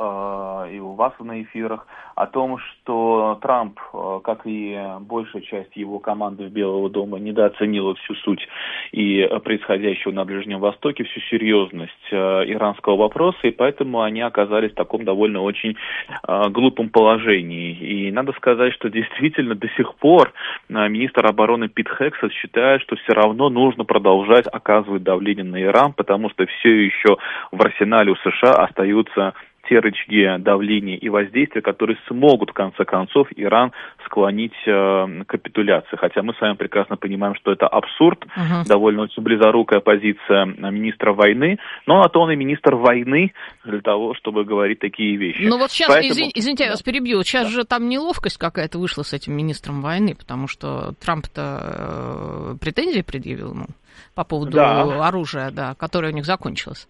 и у вас на эфирах, о том, что Трамп, как и большая часть его команды Белого дома, недооценила всю суть и происходящего на Ближнем Востоке, всю серьезность иранского вопроса, и поэтому они оказались в таком довольно очень глупом положении. И надо сказать, что действительно до сих пор министр обороны Пит Хексет считает, что все равно нужно продолжать оказывать давление на Иран, потому что все еще в арсенале у США остаются те рычаги давления и воздействия, которые смогут, в конце концов, Иран склонить э, к капитуляции. Хотя мы с вами прекрасно понимаем, что это абсурд, uh-huh. довольно очень близорукая позиция министра войны, но на то он и министр войны для того, чтобы говорить такие вещи. Ну вот сейчас, Поэтому... извин, извините, я вас перебью, вот сейчас да. же там неловкость какая-то вышла с этим министром войны, потому что Трамп-то э, претензии предъявил ему по поводу да. оружия, да, которое у них закончилось.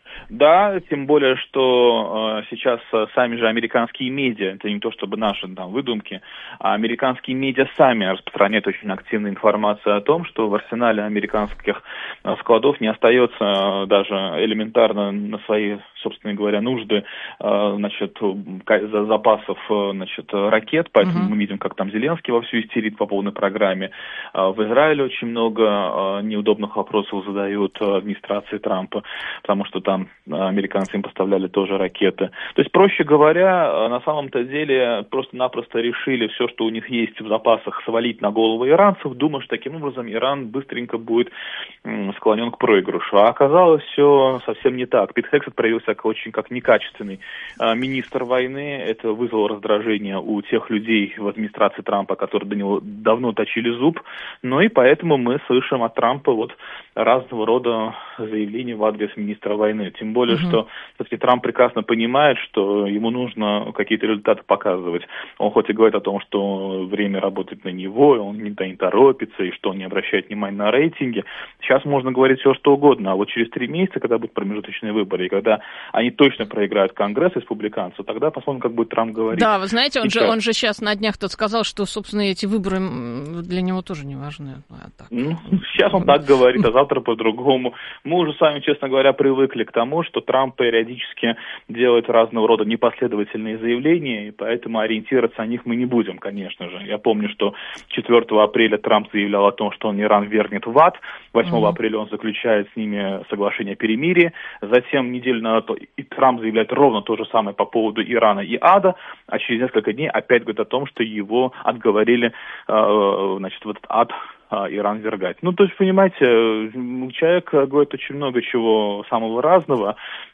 Да, тем более, что э, сейчас э, сами же американские медиа, это не то чтобы наши там выдумки, а американские медиа сами распространяют очень активную информацию о том, что в арсенале американских э, складов не остается э, даже элементарно на свои, собственно говоря, нужды, э, значит, запасов, э, значит, ракет, поэтому uh-huh. мы видим, как там Зеленский вовсю истерит по полной программе. Э, в Израиле очень много э, неудобных вопросов задают администрации Трампа, потому что там американцы им поставляли тоже ракеты. То есть, проще говоря, на самом-то деле просто-напросто решили все, что у них есть в запасах, свалить на голову иранцев, думая, что таким образом Иран быстренько будет склонен к проигрышу. А оказалось все совсем не так. Пит Хексет проявился как очень как некачественный министр войны. Это вызвало раздражение у тех людей в администрации Трампа, которые до него давно точили зуб. Ну и поэтому мы слышим от Трампа вот разного рода заявления в адрес министра войны. Тем более, uh-huh. что все-таки Трамп прекрасно понимает, что ему нужно какие-то результаты показывать. Он хоть и говорит о том, что время работает на него, и он никуда не торопится, и что он не обращает внимания на рейтинги. Сейчас можно говорить все, что угодно. А вот через три месяца, когда будут промежуточные выборы, и когда они точно проиграют Конгресс республиканцев, тогда посмотрим, как будет Трамп говорить. Да, вы знаете, он, же, он же сейчас на днях тут сказал, что, собственно, эти выборы для него тоже не важны. А так. Ну, сейчас он так говорит, а завтра по-другому. Мы уже с вами, честно говоря, привыкли к тому, что Трамп периодически делает разного рода непоследовательные заявления, и поэтому ориентироваться на них мы не будем, конечно же. Я помню, что четвёртого апреля Трамп заявлял о том, что он Иран вернет в ад. восьмого апреля он заключает с ними соглашение о перемирии. Затем неделю назад и Трамп заявляет ровно то же самое по поводу Ирана и ада, а через несколько дней опять говорит о том, что его отговорили, значит, в этот ад Иран ввергать. Ну, то есть, понимаете, человек говорит очень много чего самого разного,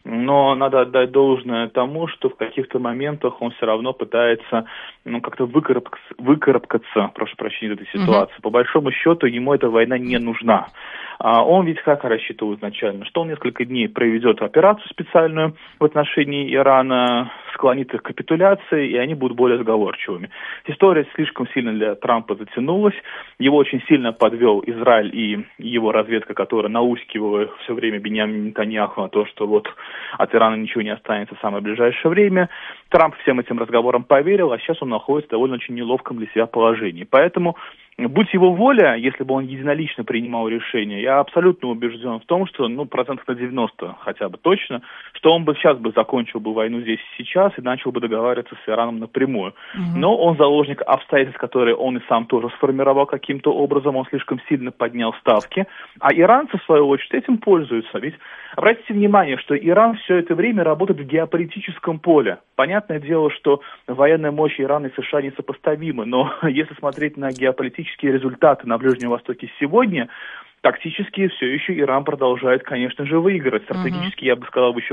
но надо отдать должное тому, что в каких-то моментах он все равно пытается, ну, как-то выкарабкаться, выкарабкаться, прошу прощения, из этой ситуации. Uh-huh. По большому счету, ему эта война не нужна. А он ведь как рассчитывал изначально, что он несколько дней проведет операцию специальную в отношении Ирана, склонит их к капитуляции, и они будут более сговорчивыми. История слишком сильно для Трампа затянулась, его очень сильно подвел Израиль и его разведка, которая наускивала все время Биньямина Нетаньяху на то, что вот от Ирана ничего не останется в самое ближайшее время. Трамп всем этим разговорам поверил, а сейчас он находится в довольно очень неловком для себя положении. Поэтому, будь его воля, если бы он единолично принимал решение, я абсолютно убежден в том, что, ну, процентов на девяносто хотя бы точно, что он бы сейчас бы закончил бы войну здесь и сейчас и начал бы договариваться с Ираном напрямую. Mm-hmm. Но он заложник обстоятельств, которые он и сам тоже сформировал каким-то образом, он слишком сильно поднял ставки, а иранцы, в свою очередь, этим пользуются. Ведь обратите внимание, что Иран все это время работает в геополитическом поле. Понятное дело, что военная мощь Ирана и США несопоставимы, но если смотреть на геополитические результаты на Ближнем Востоке сегодня, тактически все еще Иран продолжает, конечно же, выигрывать. Стратегически, uh-huh. я бы сказал, еще